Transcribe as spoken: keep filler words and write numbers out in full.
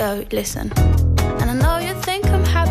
So listen. And I know you think I'm happy